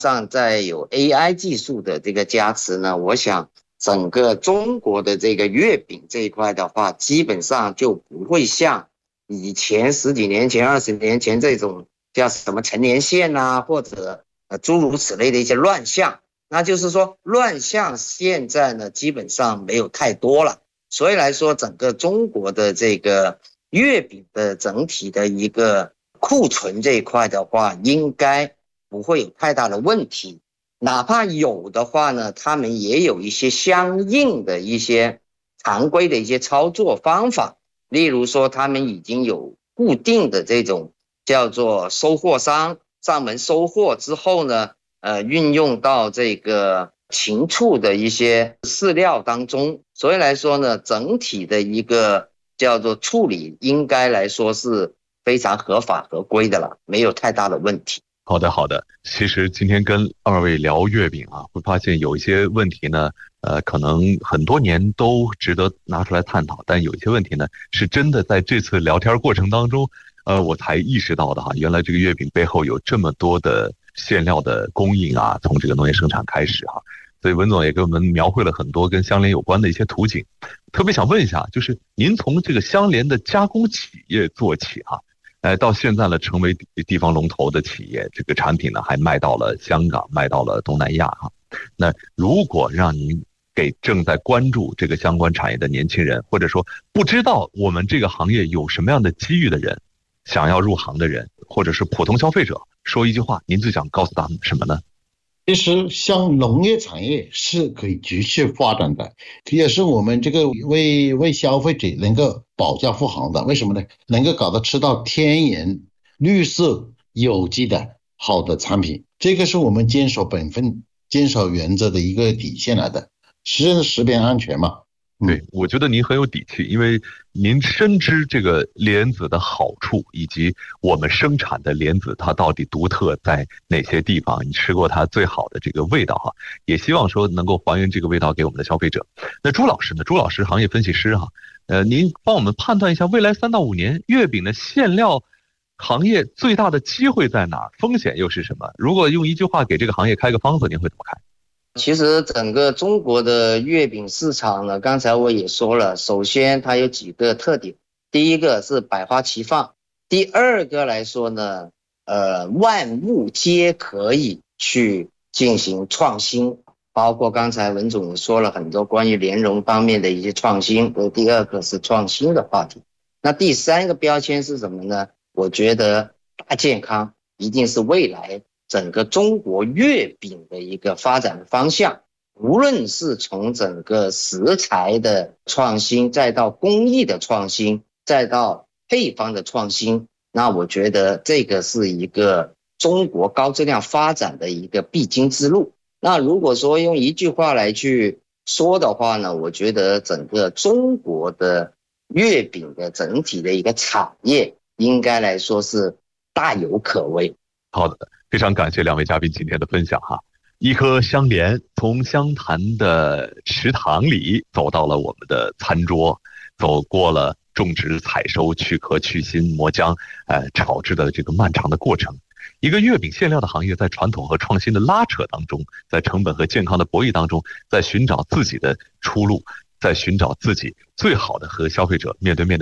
上再有 AI 技术的这个加持呢，我想整个中国的这个月饼这一块的话，基本上就不会像以前10几年前、20年前这种叫什么陈年线啊，或者诸如此类的一些乱象。那就是说乱象现在呢基本上没有太多了，所以来说整个中国的这个月饼的整体的一个库存这一块的话，应该不会有太大的问题。哪怕有的话呢，他们也有一些相应的一些常规的一些操作方法，例如说他们已经有固定的这种叫做收货商上门收货之后呢，运用到这个禽畜的一些饲料当中，所以来说呢，整体的一个叫做处理应该来说是非常合法合规的了，没有太大的问题。 好的，好的。其实今天跟二位聊月饼啊，会发现有一些问题呢，可能很多年都值得拿出来探讨，但有一些问题呢，是真的在这次聊天过程当中，我才意识到的哈，原来这个月饼背后有这么多的馅料的供应啊，从这个农业生产开始哈。所以文总也给我们描绘了很多跟相连有关的一些图景。特别想问一下，就是您从这个相连的加工企业做起哈，到现在呢，成为地方龙头的企业，这个产品呢还卖到了香港，卖到了东南亚哈。那如果让您给正在关注这个相关产业的年轻人，或者说不知道我们这个行业有什么样的机遇的人，想要入行的人，或者是普通消费者，说一句话，您最想告诉他们什么呢？ 其实像农业产业是可以继续发展的，也是我们这个为消费者能够保驾护航的。为什么呢？能够搞得吃到天然、绿色、有机的好的产品，这个是我们坚守本分、坚守原则的一个底线来的，食品安全嘛。 对，我觉得您很有底气，因为您深知这个莲子的好处，以及我们生产的莲子它到底独特在哪些地方，你吃过它最好的这个味道哈，也希望说能够还原这个味道给我们的消费者。那朱老师呢？朱老师行业分析师哈，您帮我们判断一下未来3到5年月饼的馅料行业最大的机会在哪儿，风险又是什么？如果用一句话给这个行业开个方子，您会怎么开？ 其实整个中国的月饼市场呢，刚才我也说了，首先它有几个特点，第一个是百花齐放，第二个来说呢，万物皆可以去进行创新，包括刚才文总说了很多关于莲蓉方面的一些创新，第二个是创新的话题。那第三个标签是什么呢？我觉得大健康一定是未来整个中国月饼的一个发展的方向，无论是从整个食材的创新，再到工艺的创新，再到配方的创新，那我觉得这个是一个中国高质量发展的一个必经之路。那如果说用一句话来去说的话呢，我觉得整个中国的月饼的整体的一个产业应该来说是大有可为。 好的，非常感谢2位嘉宾今天的分享哈。一颗香莲从湘潭的池塘里走到了我们的餐桌，走过了种植、采收、去壳、去芯、磨浆、炒制的这个漫长的过程。一个月饼馅料的行业在传统和创新的拉扯当中，在成本和健康的博弈当中，在寻找自己的出路，在寻找自己最好的和消费者面对面的